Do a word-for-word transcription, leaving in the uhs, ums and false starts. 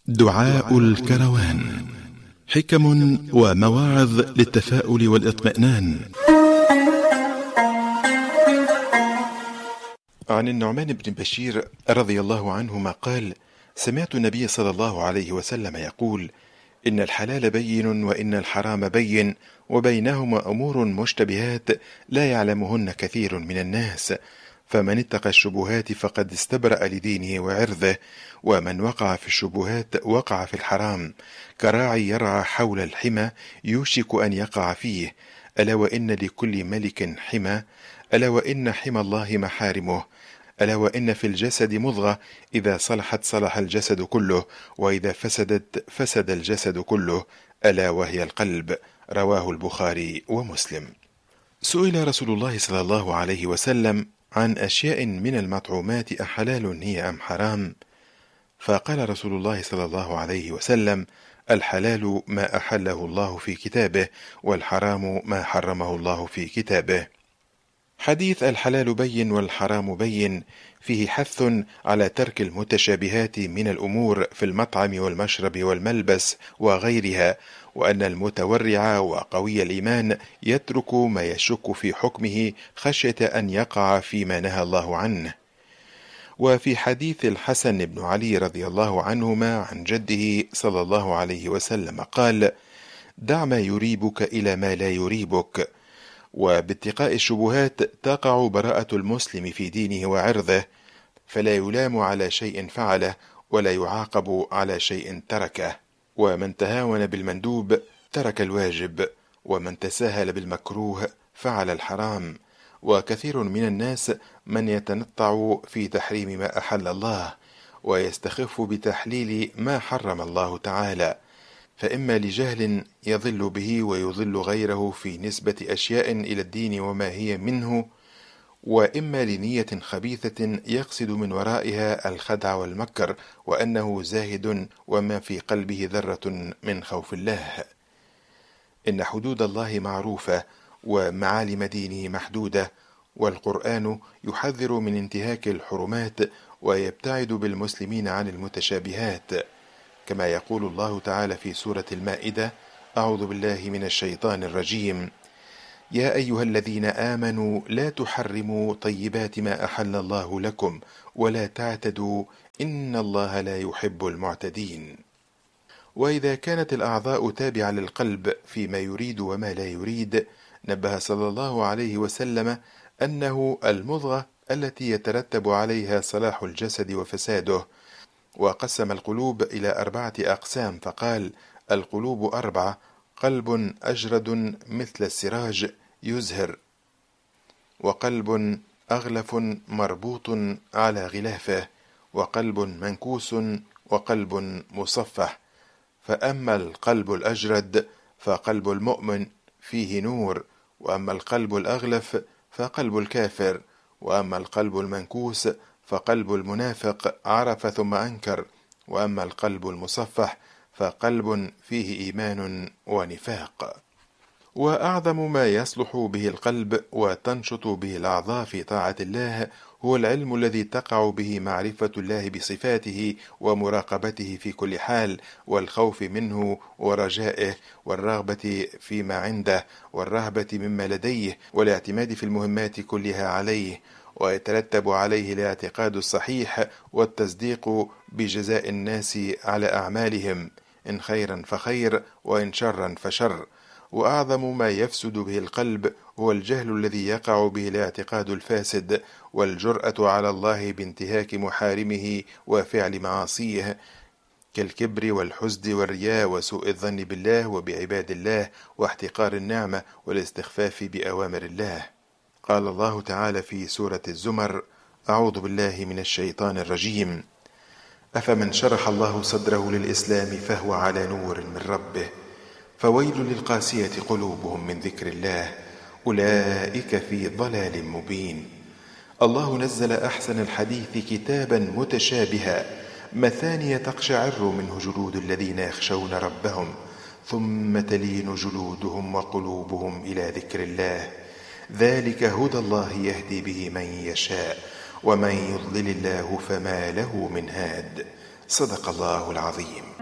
دعاء الكروان، حكم ومواعظ للتفاؤل والاطمئنان. عن النعمان بن بشير رضي الله عنهما قال: سمعت النبي صلى الله عليه وسلم يقول: إن الحلال بين وإن الحرام بين وبينهما أمور مشتبهات لا يعلمهن كثير من الناس، فمن اتقى الشبهات فقد استبرأ لدينه وعرضه، ومن وقع في الشبهات وقع في الحرام، كراعي يرعى حول الحمى يوشك أن يقع فيه. ألا وإن لكل ملك حمى، ألا وإن حمى الله محارمه، ألا وإن في الجسد مضغة إذا صلحت صلح الجسد كله، وإذا فسدت فسد الجسد كله، ألا وهي القلب. رواه البخاري ومسلم. سئل رسول الله صلى الله عليه وسلم عن أشياء من المطعومات أحلال هي أم حرام؟ فقال رسول الله صلى الله عليه وسلم: الحلال ما أحله الله في كتابه، والحرام ما حرمه الله في كتابه. حديث الحلال بين والحرام بين فيه حث على ترك المتشابهات من الأمور في المطعم والمشرب والملبس وغيرها، وأن المتورع وقوي الإيمان يترك ما يشك في حكمه خشية أن يقع فيما نهى الله عنه. وفي حديث الحسن بن علي رضي الله عنهما عن جده صلى الله عليه وسلم قال: دع ما يريبك إلى ما لا يريبك. وباتقاء الشبهات تقع براءة المسلم في دينه وعرضه، فلا يلام على شيء فعله ولا يعاقب على شيء تركه. ومن تهاون بالمندوب ترك الواجب، ومن تساهل بالمكروه فعل الحرام. وكثير من الناس من يتنطع في تحريم ما أحل الله، ويستخف بتحليل ما حرم الله تعالى، فإما لجهل يضل به ويضل غيره في نسبة أشياء إلى الدين وما هي منه، وإما لنية خبيثة يقصد من ورائها الخدع والمكر، وأنه زاهد وما في قلبه ذرة من خوف الله. إن حدود الله معروفة، ومعالم دينه محدودة، والقرآن يحذر من انتهاك الحرمات ويبتعد بالمسلمين عن المتشابهات، كما يقول الله تعالى في سورة المائدة: أعوذ بالله من الشيطان الرجيم: يا أيها الذين آمنوا لا تحرموا طيبات ما أحل الله لكم ولا تعتدوا إن الله لا يحب المعتدين. وإذا كانت الأعضاء تابعة للقلب فيما يريد وما لا يريد، نبه صلى الله عليه وسلم أنه المضغة التي يترتب عليها صلاح الجسد وفساده، وقسم القلوب إلى أربعة أقسام فقال: القلوب أربعة: قلب أجرد مثل السراج يزهر، وقلب أغلف مربوط على غلافه، وقلب منكوس، وقلب مصفح. فأما القلب الأجرد فقلب المؤمن فيه نور، وأما القلب الأغلف فقلب الكافر، وأما القلب المنكوس فقلب المنافق عرف ثم أنكر، وأما القلب المصفح فقلب فيه إيمان ونفاق. وأعظم ما يصلح به القلب وتنشط به الأعضاء في طاعة الله هو العلم الذي تقع به معرفة الله بصفاته ومراقبته في كل حال، والخوف منه ورجائه، والرغبة فيما عنده، والرهبة مما لديه، والاعتماد في المهمات كلها عليه. ويترتب عليه الاعتقاد الصحيح والتصديق بجزاء الناس على أعمالهم، إن خيرا فخير وإن شرا فشر. وأعظم ما يفسد به القلب هو الجهل الذي يقع به الاعتقاد الفاسد، والجرأة على الله بانتهاك محارمه وفعل معاصيه، كالكبر والحسد والرياء وسوء الظن بالله وبعباد الله، واحتقار النعمة والاستخفاف بأوامر الله. قال الله تعالى في سورة الزمر: أعوذ بالله من الشيطان الرجيم: أفمن شرح الله صدره للإسلام فهو على نور من ربه، فويل للقاسية قلوبهم من ذكر الله، أولئك في ضلال مبين. الله نزل أحسن الحديث كتابا متشابها مثانية تقشعر منه جلود الذين يخشون ربهم، ثم تلين جلودهم وقلوبهم إلى ذكر الله، ذلك هدى الله يهدي به من يشاء، ومن يضلل الله فما له من هاد. صدق الله العظيم.